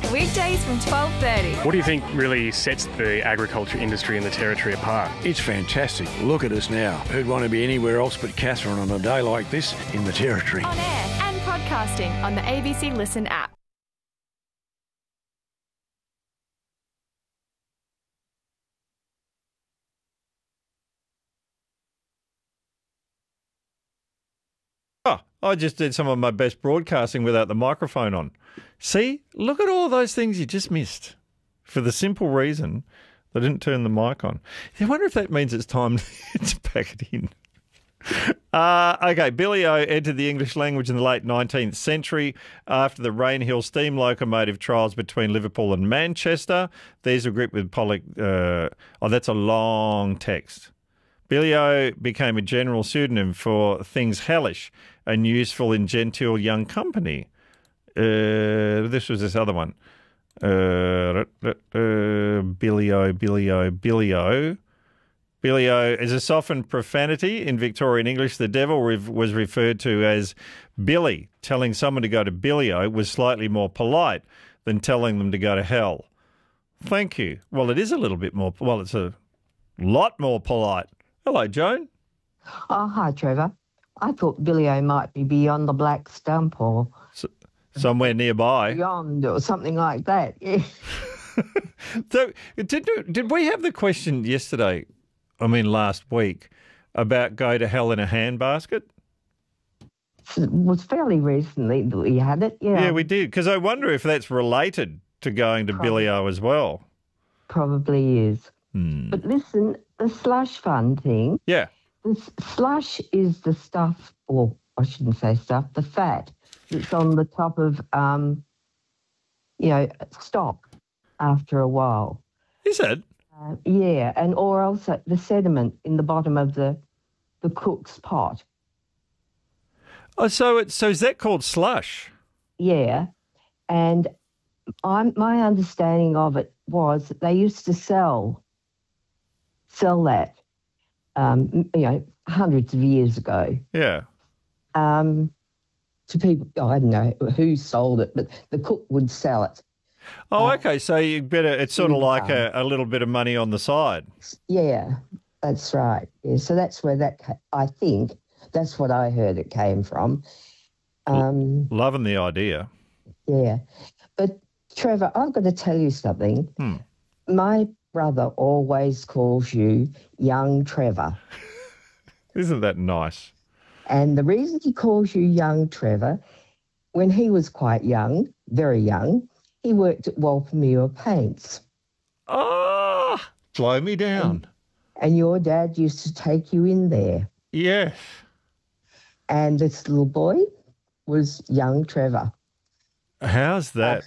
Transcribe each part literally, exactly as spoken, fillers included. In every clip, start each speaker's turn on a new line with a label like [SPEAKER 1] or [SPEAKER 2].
[SPEAKER 1] weekdays from twelve thirty.
[SPEAKER 2] What do you think really sets the agriculture industry in the Territory apart?
[SPEAKER 3] It's fantastic. Look at us now. Who'd want to be anywhere else but Katherine on a day like this in the Territory?
[SPEAKER 1] On air and podcasting on the A B C Listen app.
[SPEAKER 4] Oh, I just did some of my best broadcasting without the microphone on. See, look at all those things you just missed for the simple reason they didn't turn the mic on. I wonder if that means it's time to pack it in. Uh, okay, Billy-O entered the English language in the late nineteenth century after the Rainhill steam locomotive trials between Liverpool and Manchester. These were grouped with Pollock. Uh, oh, that's a long text. Billy-O became a general pseudonym for things hellish and useful in genteel young company. Uh, this was this other one. Uh, uh, Billy-O, Billy-O, Billy-O. Billy-O is a softened profanity in Victorian English. The devil re- was referred to as Billy. Telling someone to go to Billy-O was slightly more polite than telling them to go to hell. Thank you. Well, it is a little bit more, well, it's a lot more polite. Hello, Joan.
[SPEAKER 5] Oh, hi, Trevor. I thought Billy-O might be beyond the black stump or...
[SPEAKER 4] S- somewhere nearby.
[SPEAKER 5] Beyond or something like that, yeah.
[SPEAKER 4] So, did, did we have the question yesterday, I mean last week, about go to hell in a handbasket?
[SPEAKER 5] It was fairly recently that we had it, yeah.
[SPEAKER 4] Yeah, we did, because I wonder if that's related to going to
[SPEAKER 5] Probably.
[SPEAKER 4] Billy-O as well.
[SPEAKER 5] Probably is.
[SPEAKER 4] Hmm.
[SPEAKER 5] But listen, the slush fund thing,
[SPEAKER 4] Yeah.
[SPEAKER 5] the s- slush is the stuff, or I shouldn't say stuff, the fat that's on the top of, um, you know, stock after a while.
[SPEAKER 4] Is it?
[SPEAKER 5] Uh, yeah, and or also the sediment in the bottom of the the cook's pot.
[SPEAKER 4] Oh, so it's so is that called slush?
[SPEAKER 5] Yeah, and I'm my understanding of it was that they used to sell sell that, um, you know, hundreds of years ago,
[SPEAKER 4] Yeah.
[SPEAKER 5] um, to people. Oh, I don't know who sold it, but the cook would sell it.
[SPEAKER 4] Oh,
[SPEAKER 5] Uh,
[SPEAKER 4] okay. So you better. It's sort of
[SPEAKER 5] mm,
[SPEAKER 4] like
[SPEAKER 5] um,
[SPEAKER 4] a, a little bit of money on the side.
[SPEAKER 5] Yeah, that's right. Yeah, so that's where that ca- I think that's what I heard it came from. Um,
[SPEAKER 4] Loving the idea.
[SPEAKER 5] Yeah. But, Trevor, I've got to tell you something.
[SPEAKER 4] Hmm.
[SPEAKER 5] My brother always calls you young Trevor.
[SPEAKER 4] Isn't that nice?
[SPEAKER 5] And the reason he calls you young Trevor, when he was quite young, very young, he worked at Walpermuir Paints.
[SPEAKER 4] Oh, slow me down.
[SPEAKER 5] And your dad used to take you in there.
[SPEAKER 4] Yes.
[SPEAKER 5] And this little boy was young Trevor.
[SPEAKER 4] How's that?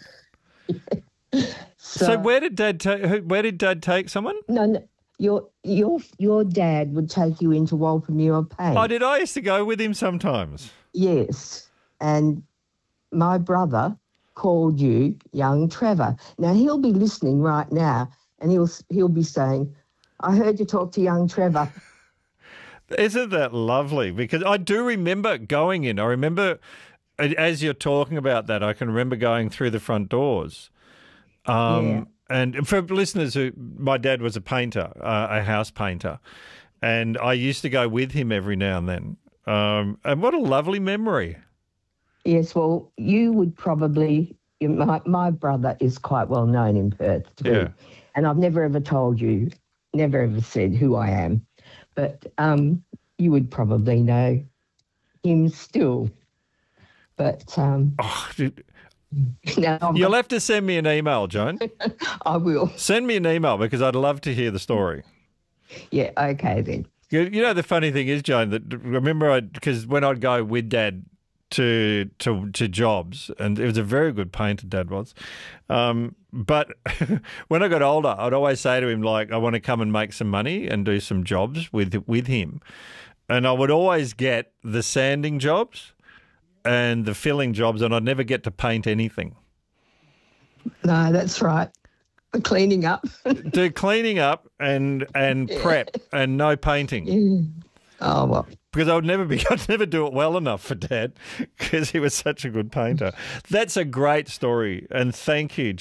[SPEAKER 5] So,
[SPEAKER 4] So, where did Dad take? Where did Dad take someone?
[SPEAKER 5] no, no, your, your, your dad would take you into Walpermuir Paints.
[SPEAKER 4] Oh, did I used to go with him sometimes?
[SPEAKER 5] Yes, and my brother called you young Trevor. Now, he'll be listening right now and he'll he'll be saying, I heard you talk to young Trevor.
[SPEAKER 4] Isn't that lovely? Because I do remember going in. I remember, as you're talking about that, I can remember going through the front doors. Um,
[SPEAKER 5] Yeah.
[SPEAKER 4] And for listeners, who my dad was a painter, uh, a house painter, and I used to go with him every now and then. Um, and what a lovely memory.
[SPEAKER 5] Yes, well, you would probably, you- my, my brother is quite well known in Perth too.
[SPEAKER 4] Yeah.
[SPEAKER 5] And I've never ever told you, never ever said who I am, but um, you would probably know him still. But um,
[SPEAKER 4] Oh, dude,
[SPEAKER 5] now I'm-
[SPEAKER 4] you'll have to send me an email, Joan.
[SPEAKER 5] I will.
[SPEAKER 4] Send me an email because I'd love to hear the story.
[SPEAKER 5] Yeah, okay then.
[SPEAKER 4] You, you know, the funny thing is, Joan, that remember, I because when I'd go with Dad to to to jobs, and it was a very good painter, Dad was. Um, but when I got older, I'd always say to him, like, I want to come and make some money and do some jobs with with him, and I would always get the sanding jobs and the filling jobs, and I'd never get to paint anything.
[SPEAKER 5] No, that's right. The cleaning up.
[SPEAKER 4] Do cleaning up and and prep and no painting.
[SPEAKER 5] Yeah. Oh, well.
[SPEAKER 4] Because I would never be, I'd never do it well enough for Dad because he was such a good painter. That's a great story, and thank you,